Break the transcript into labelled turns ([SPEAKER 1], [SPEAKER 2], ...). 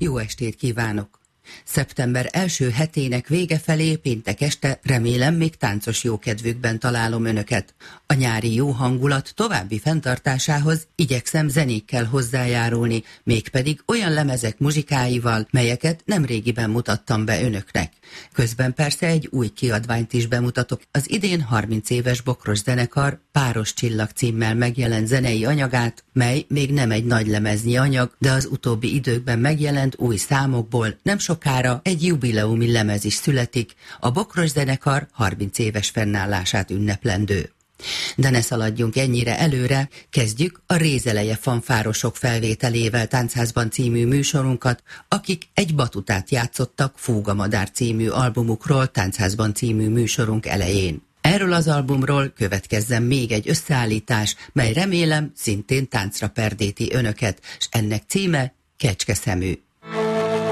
[SPEAKER 1] Jó estét kívánok! Szeptember első hetének vége felé péntek este remélem még táncos jókedvükben találom önöket. A nyári jó hangulat további fenntartásához igyekszem zenékkel hozzájárulni, mégpedig olyan lemezek muzsikáival, melyeket nemrégiben mutattam be önöknek. Közben persze egy új kiadványt is bemutatok. Az idén 30 éves Bokros zenekar Páros csillag címmel megjelent zenei anyagát, mely még nem egy nagy lemeznyi anyag, de az utóbbi időkben megjelent új számokból nem sokára egy jubileumi lemez is születik, a Bokros zenekar 30 éves fennállását ünneplendő. De ne szaladjunk ennyire előre, kezdjük a Rézeleje fanfárosok felvételével Táncházban című műsorunkat, akik egy batutát játszottak Fúgamadár című albumukról Táncházban című műsorunk elején. Erről az albumról következzen még egy összeállítás, mely remélem szintén táncra perdíti önöket, s ennek címe Kecskeszemű.